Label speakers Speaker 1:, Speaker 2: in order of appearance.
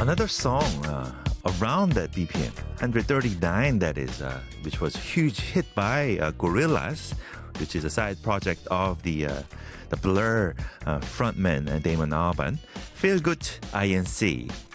Speaker 1: Another song around that BPM, 139 that is, which was a huge hit by Gorillaz, which is a side project of the Blur frontman Damon Albarn. Feel Good INC.